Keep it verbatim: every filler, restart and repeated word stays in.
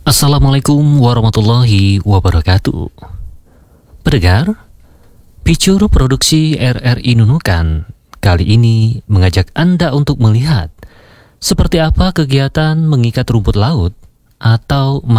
Assalamualaikum warahmatullahi wabarakatuh. Pendengar, Picur Produksi R R I Nunukan kali ini mengajak Anda untuk melihat seperti apa kegiatan mengikat rumput laut atau